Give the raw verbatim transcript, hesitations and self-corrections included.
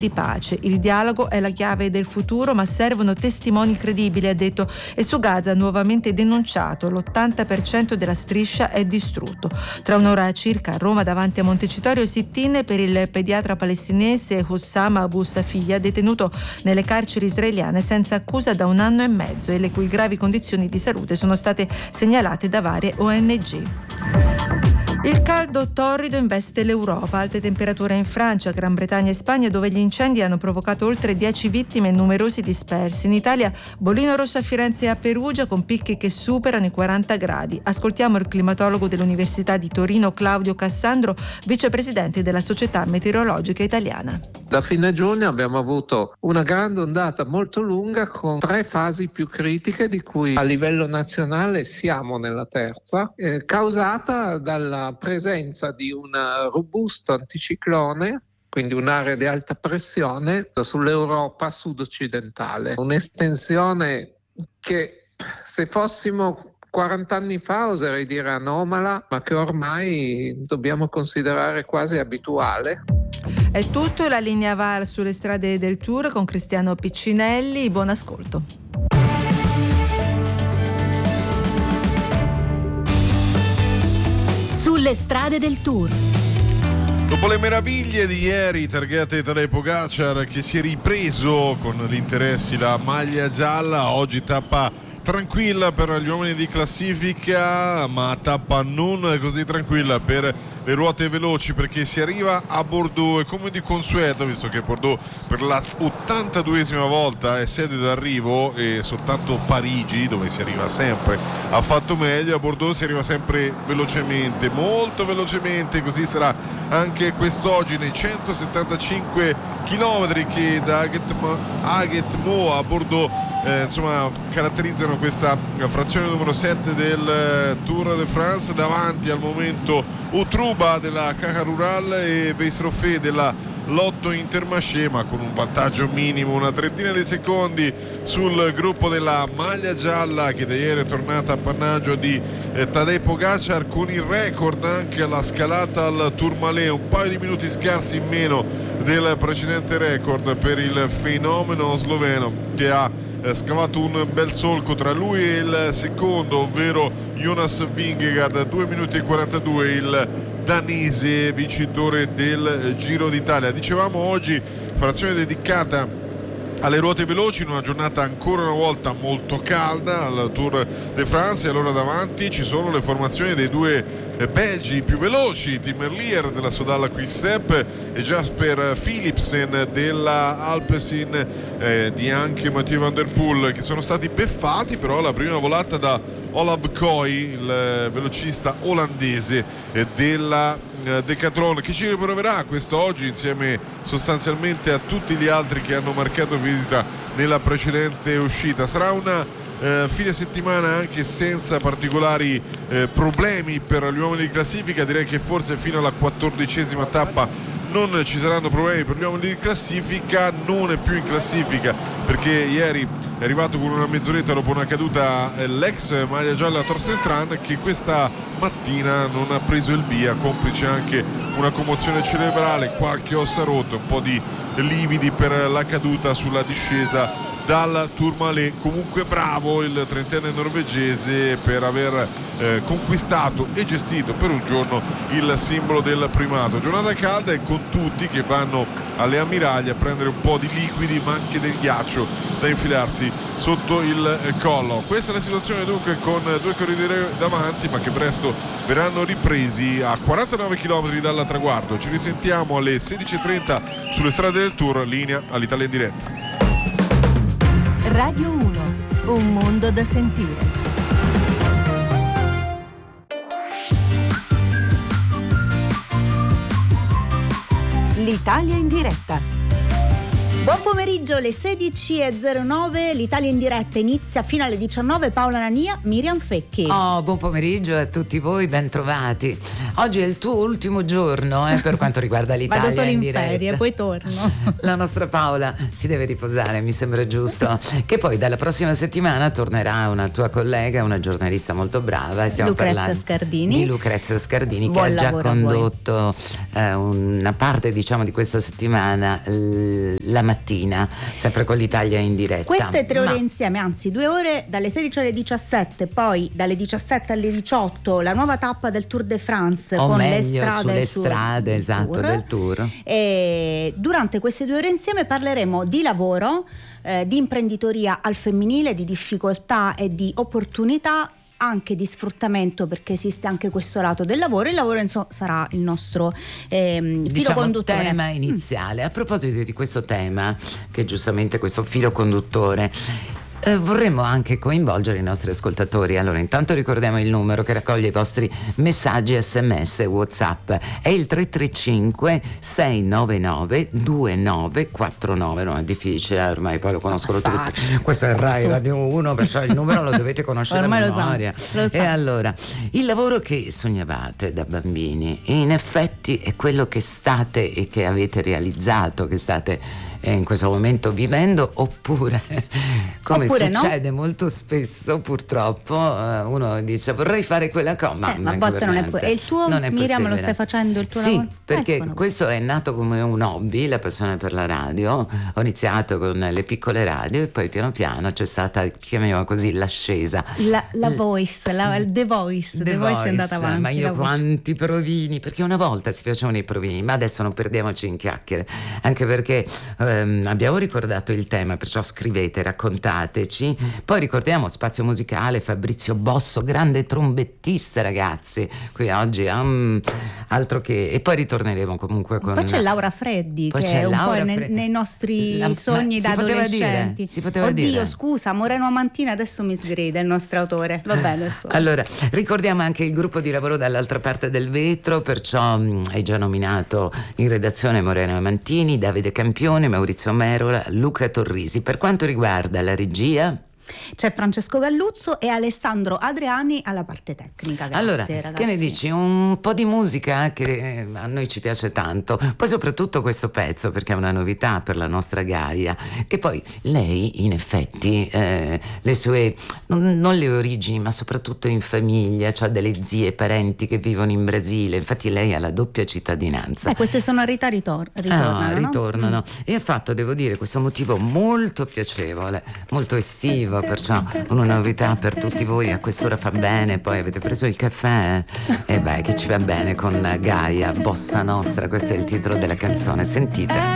di pace. Il dialogo è la chiave del futuro, ma servono testimoni credibili, ha detto, e su Gaza nuovamente denunciato l'ottanta per cento della striscia è distrutto. Tra un'ora circa a Roma davanti a Montecitorio sit-in per il pediatra palestinese Hussam Abu Safiya, detenuto nelle carceri israeliane senza accusa da un anno e mezzo e le cui gravi condizioni di salute sono state segnalate da varie O N G. Il caldo torrido investe l'Europa, alte temperature in Francia, Gran Bretagna e Spagna, dove gli incendi hanno provocato oltre dieci vittime e numerosi dispersi. In Italia bollino rosso a Firenze e a Perugia con picchi che superano i quaranta gradi. Ascoltiamo il climatologo dell'Università di Torino Claudio Cassandro, vicepresidente della Società Meteorologica Italiana. Da fine giugno abbiamo avuto una grande ondata molto lunga con tre fasi più critiche, di cui a livello nazionale siamo nella terza, eh, causata dalla presenza di un robusto anticiclone, quindi un'area di alta pressione sull'Europa sud-occidentale, un'estensione che se fossimo quaranta anni fa oserei dire anomala, ma che ormai dobbiamo considerare quasi abituale. È tutto, la linea va sulle strade del Tour con Cristiano Piccinelli, buon ascolto. Sulle strade del Tour. Dopo le meraviglie di ieri targate Tadej Pogačar, che si è ripreso con gli interessi la maglia gialla, oggi tappa tranquilla per gli uomini di classifica, ma tappa non così tranquilla per le ruote veloci, perché si arriva a Bordeaux e come di consueto, visto che Bordeaux per la ottantaduesima volta è sede d'arrivo e soltanto Parigi, dove si arriva sempre, ha fatto meglio, a Bordeaux si arriva sempre velocemente, molto velocemente, così sarà anche quest'oggi nei centosettantacinque chilometri che da Haguet-Mo a Bordeaux Eh, insomma caratterizzano questa frazione numero sette del Tour de France. Davanti al momento Utruba della Caja Rural e Veisrofé della Lotto Intermarché, ma con un vantaggio minimo, una trentina di secondi sul gruppo della maglia gialla, che da ieri è tornata appannaggio di eh, Tadej Pogačar, con il record anche alla scalata al Tourmalet, un paio di minuti scarsi in meno del precedente record per il fenomeno sloveno, che ha Eh, scavato un bel solco tra lui e il secondo, ovvero Jonas Vingegaard, due minuti e quarantadue, il danese vincitore del Giro d'Italia. Dicevamo oggi frazione dedicata alle ruote veloci in una giornata ancora una volta molto calda al Tour de France, e allora davanti ci sono le formazioni dei due belgi più veloci, Tim Merlier della Sodalla Quickstep e Jasper Philipsen della Alpecin, eh, di anche Mathieu Van Der Poel, che sono stati beffati però la prima volata da Olav Koy, il velocista olandese eh, della eh, Decathlon, che ci riproverà quest'oggi insieme sostanzialmente a tutti gli altri che hanno marcato visita nella precedente uscita. Sarà una Eh, fine settimana anche senza particolari eh, problemi per gli uomini di classifica. Direi che forse fino alla quattordicesima tappa non ci saranno problemi per gli uomini di classifica. Non è più in classifica perché ieri è arrivato con una mezz'oretta dopo una caduta eh, l'ex maglia gialla Torsten Tran, che questa mattina non ha preso il via, complice anche una commozione cerebrale, qualche ossa rotta, un po' di lividi per la caduta sulla discesa dal Tourmalet. Comunque bravo il trentenne norvegese per aver eh, conquistato e gestito per un giorno il simbolo del primato. Giornata calda e con tutti che vanno alle ammiraglie a prendere un po' di liquidi, ma anche del ghiaccio da infilarsi sotto il collo. Questa è la situazione dunque, con due corridori davanti, ma che presto verranno ripresi a quarantanove chilometri dal traguardo. Ci risentiamo alle sedici e trenta sulle strade del Tour, linea all'Italia in diretta. Radio uno, un mondo da sentire. L'Italia in diretta. Buon pomeriggio, le sedici e zero nove, l'Italia in diretta inizia fino alle diciannove. Paola Nania, Miriam Fecchi. Oh, buon pomeriggio a tutti voi, ben trovati. Oggi è il tuo ultimo giorno eh, per quanto riguarda l'Italia Vado solo in, in diretta. ferie, poi torno. La nostra Paola si deve riposare, mi sembra giusto. Che poi dalla prossima settimana tornerà una tua collega, una giornalista molto brava. Stiamo Lucrezia parlando Scardini. Di Lucrezia Scardini, Buon che ha già lavoro a condotto eh, una parte, diciamo, di questa settimana l- la mattina, sempre con l'Italia in diretta. Queste tre ore Ma... insieme, anzi due ore dalle sedici alle diciassette, poi dalle diciassette alle diciotto la nuova tappa del Tour de France, o con meglio, le strade, sulle su, strade, esatto, tour. del tour. E durante queste due ore insieme parleremo di lavoro, eh, di imprenditoria al femminile, di difficoltà e di opportunità, anche di sfruttamento, perché esiste anche questo lato del lavoro. Il lavoro, insomma, sarà il nostro ehm, filo diciamo, conduttore. tema iniziale. Mm. A proposito di questo tema, che giustamente questo filo conduttore, Eh, vorremmo anche coinvolgere i nostri ascoltatori. Allora, intanto ricordiamo il numero che raccoglie i vostri messaggi, sms e WhatsApp. È il tre tre cinque sei nove nove due nove quattro nove. No, è difficile, ormai poi lo conoscono tutti. Questo è Rai Radio uno, perciò il numero lo dovete conoscere ormai a lo memoria. Lo e allora, il lavoro che sognavate da bambini, in effetti è quello che state e che avete realizzato, che state in questo momento vivendo, oppure come oppure succede no? molto spesso purtroppo, uno dice vorrei fare quella cosa, ma, eh, ma a volte non è po- e il tuo, non è Miriam, possibile. lo stai facendo il tuo sì, lavoro? perché ecco, questo è nato come un hobby, la passione per la radio. Ho iniziato con le piccole radio e poi piano piano c'è stata, chiamiamola così, l'ascesa, la, la voice, la, The Voice The, The voice, voice è andata avanti. Ma io la quanti provini, perché una volta si facevano i provini, ma adesso non perdiamoci in chiacchiere, anche perché ehm, abbiamo ricordato il tema, perciò scrivete, raccontateci. Poi ricordiamo Spazio Musicale, Fabrizio Bosso, grande trombettista, ragazzi, qui oggi um, altro che, e poi ritorneremo comunque con poi c'è Laura Freddi, poi che c'è è un Laura po' nei, Freddi. nei nostri La, sogni da si poteva adolescenti. Dire, si poteva Oddio, dire. scusa, Moreno Amantina adesso mi sgrida il nostro autore. Va bene adesso. Allora, ricordiamo anche il gruppo di lavoro dall'altra parte del vetro, perciò mh, hai già nominato in redazione Moreno Amantini, Davide Campione, Maurizio Merola, Luca Torrisi. Per quanto riguarda la regia, c'è Francesco Galluzzo e Alessandro Adriani alla parte tecnica. Grazie, allora, ragazzi. che ne dici? Un po' di musica che a noi ci piace tanto, poi soprattutto questo pezzo, perché è una novità per la nostra Gaia, che poi lei in effetti eh, le sue, non, non le origini, ma soprattutto in famiglia, ha cioè delle zie e parenti che vivono in Brasile, infatti lei ha la doppia cittadinanza. Eh, queste sonorità ritor- ritornano, ah, no? ritornano. Mm. E ha fatto, devo dire, questo motivo molto piacevole, molto estivo, perciò una novità per tutti voi. A quest'ora fa bene, poi avete preso il caffè e beh, che ci va bene con Gaia, Bossa Nostra, questo è il titolo della canzone, sentite.